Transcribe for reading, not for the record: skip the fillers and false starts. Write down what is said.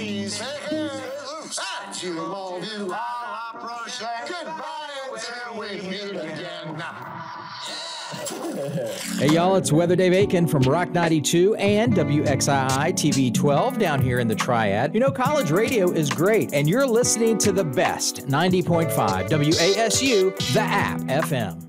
please. You all do goodbye until we meet again. Hey y'all, it's Weather Dave Aiken from Rock 92 and WXII TV 12 down here in the Triad. You know, college radio is great, and you're listening to the best 90.5 WASU, the app FM.